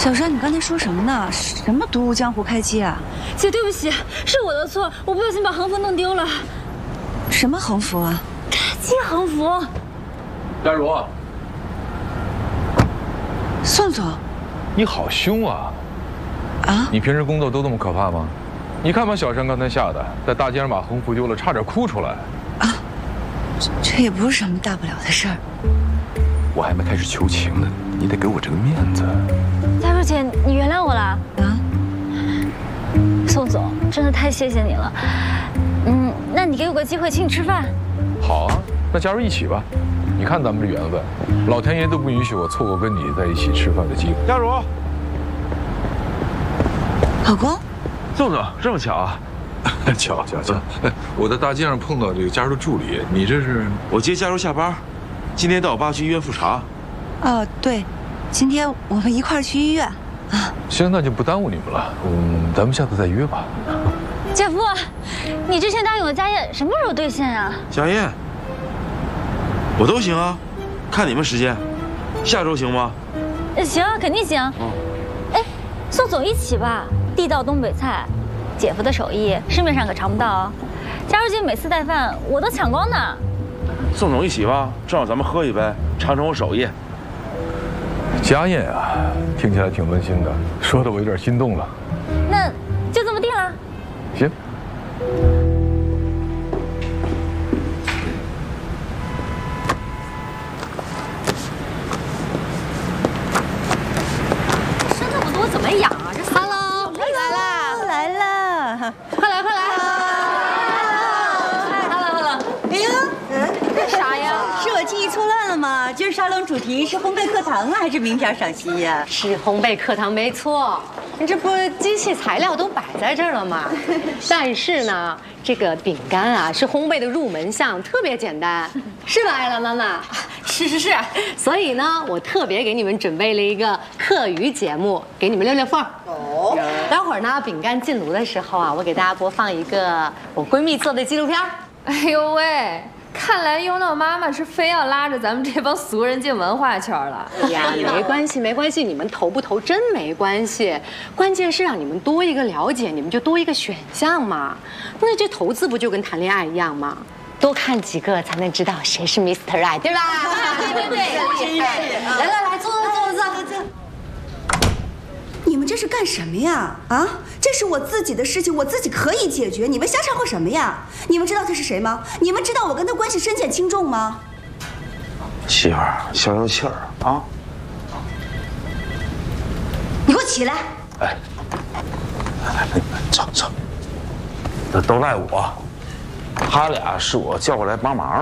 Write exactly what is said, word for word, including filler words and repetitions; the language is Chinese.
小山，你刚才说什么呢？什么独舞江湖开机啊？ 姐，对不起，是我的错，我不小心把横幅弄丢了。 什么横幅啊？ 开机横幅。 佳茹， 宋总， 你好凶啊！ 啊？ 你平时工作都这么可怕吗？你看把小山刚才吓得，在大街上把横幅丢了，差点哭出来。 啊，这这也不是什么大不了的事儿。 我还没开始求情呢，你得给我这个面子。 佳茹姐，你原谅我了。 啊？ 宋总，真的太谢谢你了。嗯，那你给我个机会请你吃饭。 好啊，那佳茹一起吧。你看咱们这缘分，老天爷都不允许我错过跟你在一起吃饭的机会。 佳茹， 老公， 宋总，这么巧啊？巧巧巧！ 我在大街上碰到这个佳茹的助理，你这是？ 我接佳茹下班，今天带我爸去医院复查。 哦，对，今天我们一块儿去医院。啊， 行，那就不耽误你们了。嗯，咱们下次再约吧。 姐夫，你之前答应我家宴什么时候兑现啊？ 家宴，我都行啊，看你们时间，下周行吗？ 行，肯定行。 嗯。 哎，宋总一起吧，地道东北菜，姐夫的手艺市面上可尝不到啊。佳茹姐每次带饭我都抢光呢。 宋总一起吧，正好咱们喝一杯，尝尝我手艺。 家宴啊，听起来挺温馨的，说的我有点心动了。 那就这么定了。 行。 生这么多怎么养啊？这 Hello， 来啦，来了， 快来快来 ！Hello，Hello， 哎呀，嗯， 这啥呀？ 是我记忆错乱了吗？今儿沙龙主题是烘焙课堂啊，还是名片赏析呀？ 是烘焙课堂没错，这不机器材料都摆在这儿了吗？但是呢，这个饼干啊是烘焙的入门项，特别简单，是吧，艾拉妈妈？ 是是是。 所以呢，我特别给你们准备了一个课余节目，给你们溜溜缝。哦。待会儿呢，饼干进炉的时候啊，我给大家播放一个我闺蜜做的纪录片。 哎呦喂！看来优娜妈妈是非要拉着咱们这帮俗人进文化圈了。 哎呀，没关系，没关系，你们投不投真没关系，关键是让你们多一个了解，你们就多一个选项嘛。那这投资不就跟谈恋爱一样吗？多看几个才能知道谁是 Mister Right， 对吧？ 对对对，真是。 来来来，坐坐坐坐坐。 你们这是干什么呀？啊，这是我自己的事情，我自己可以解决，你们瞎掺和什么呀？你们知道他是谁吗？你们知道我跟他关系深浅轻重吗？ 媳妇儿，消消气儿啊！ 你给我起来！ 哎，走走，这都赖我，他俩是我叫过来帮忙的。